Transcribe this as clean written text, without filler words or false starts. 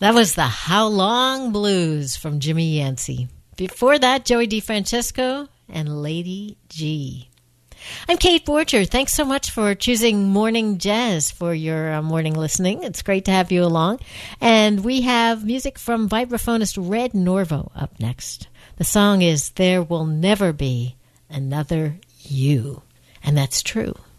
That was the How Long Blues from Jimmy Yancey. Before that, Joey DeFrancesco and Lady G. I'm Kate Borcher. Thanks so much for choosing Morning Jazz for your morning listening. It's great to have you along. And we have music from vibraphonist Red Norvo up next. The song is There Will Never Be Another You. And that's true.